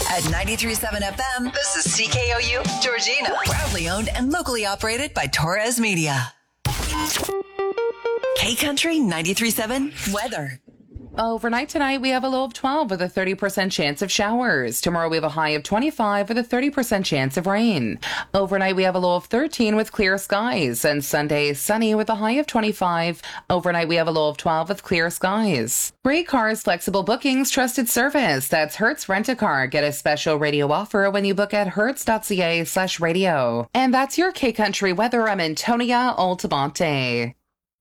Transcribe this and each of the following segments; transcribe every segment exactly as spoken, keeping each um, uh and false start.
At ninety-three point seven F M, this is C K O U, Georgina. Proudly owned and locally operated by Torres Media. K-Country ninety-three point seven weather. Overnight tonight, we have a low of twelve with a thirty percent chance of showers. Tomorrow, we have a high of twenty-five with a thirty percent chance of rain. Overnight, we have a low of thirteen with clear skies. And Sunday, sunny with a high of twenty-five. Overnight, we have a low of twelve with clear skies. Great Cars, flexible bookings, trusted service. That's Hertz Rent-A-Car. Get a special radio offer when you book at hertz.ca slash radio. And that's your K-Country weather. I'm Antonia Altamonte.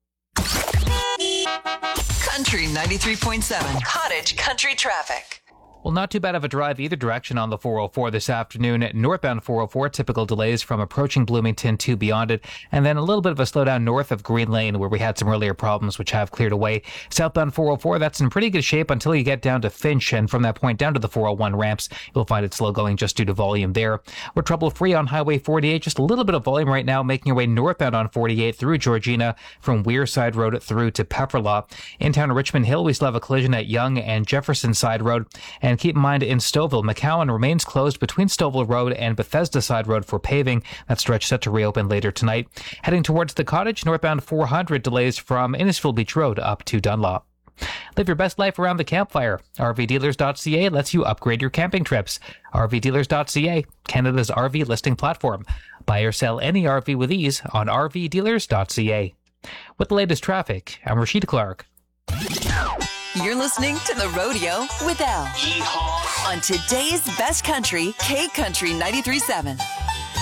Country ninety-three point seven, Cottage Country traffic. Well, not too bad of a drive either direction on the four oh four this afternoon. Northbound four oh four, typical delays from approaching Bloomington to beyond it. And then a little bit of a slowdown north of Green Lane where we had some earlier problems which have cleared away. Southbound four oh four, that's in pretty good shape until you get down to Finch. And from that point down to the four oh one ramps, you'll find it slow going just due to volume there. We're trouble-free on Highway forty-eight. Just a little bit of volume right now, making your way northbound on forty-eight through Georgina from Wearside Road through to Pepperlaw. In town of Richmond Hill, we still have a collision at Yonge and Jefferson Side Road. And keep in mind, in Stouffville, McCowan remains closed between Stouffville Road and Bethesda Side Road for paving. That stretch set to reopen later tonight. Heading towards the Cottage, northbound four hundred delays from Innisfil Beach Road up to Dunlop. Live your best life around the campfire. R V dealers dot C A lets you upgrade your camping trips. R V dealers dot C A, Canada's R V listing platform. Buy or sell any R V with ease on R V dealers dot C A. With the latest traffic, I'm Rashida Clark. You're listening to The Rodeo with Al. Yeehaw. On today's best country, K-Country ninety-three point seven.